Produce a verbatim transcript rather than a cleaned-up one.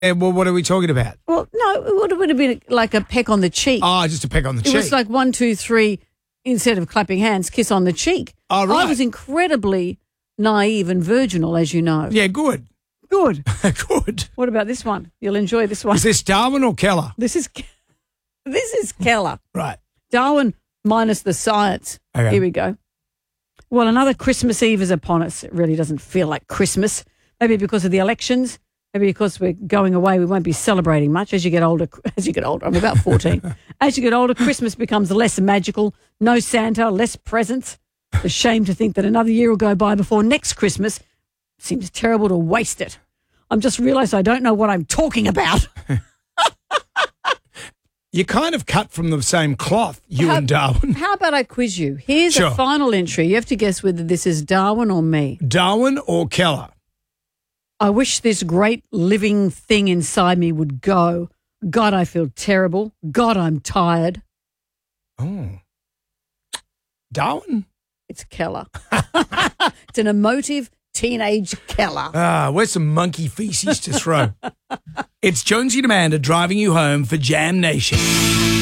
Eh, well, what are we talking about? Well, no, it would have, would have been like a peck on the cheek. Oh, just a peck on the it cheek. It was like one, two, three, instead of clapping hands, kiss on the cheek. Oh, right. I was incredibly naive and virginal, as you know. Yeah, good. Good. Good. What about this one? You'll enjoy this one. Is this Darwin or Keller? This is this is Keller. Right. Darwin minus the science. Okay. Here we go. Well, another Christmas Eve is upon us. It really doesn't feel like Christmas. Maybe because of the elections. Maybe because we're going away, we won't be celebrating much. As you get older, as you get older, I'm about fourteen. As you get older, Christmas becomes less magical. No Santa, less presents. It's a shame to think that another year will go by before next Christmas. Seems terrible to waste it. I'm just realised I don't know what I'm talking about. You're kind of cut from the same cloth, you how, and Darwin. How about I quiz you? Here's Sure. a final entry. You have to guess whether this is Darwin or me. Darwin or Keller? I wish this great living thing inside me would go. God, I feel terrible. God, I'm tired. Oh. Darwin? It's Keller. It's an emotive teenage Keller. Ah, where's some monkey feces to throw? It's Jonesy and Amanda driving you home for Jam Nation.